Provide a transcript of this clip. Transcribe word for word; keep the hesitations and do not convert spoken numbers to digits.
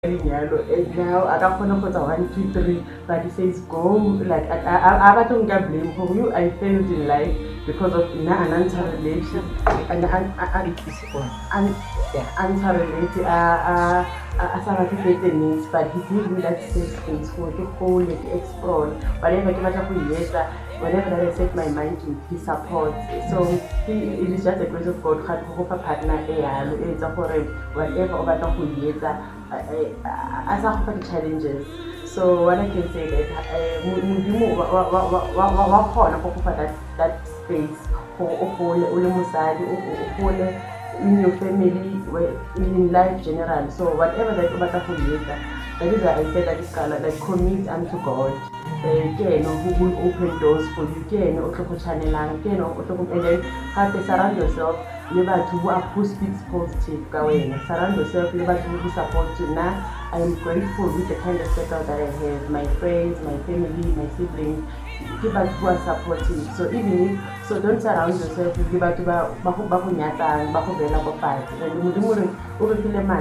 Yalo, and now I don't know for one, two, three, but he says go. Like I, I, I don't get blame for you. I failed in life because of na an answer relation and an an an yeah answer relation. Uh, uh, as I get the needs, but he gave me that safe space for to hold it, to explore. Whatever I get for years, whenever I set my mind to, he supports. So he, it is just a grace of God. Had a partner, it's a whatever over the years. As I have challenges. So what I can say is Mudimu that that space for in your family, in life general. So whatever that that is why I said that it's kind of like commit unto God. Again, who will open doors for you? Again, also channel and then have to surround yourself. You have to work who speaks positive. Surround yourself. You have to who support you. Now, I am grateful with the kind of circle that I have. My friends, my family, my siblings. Give us who are supportive. So even if so, don't surround yourself with people who are baku baku nyata and baku bela baku fight. And you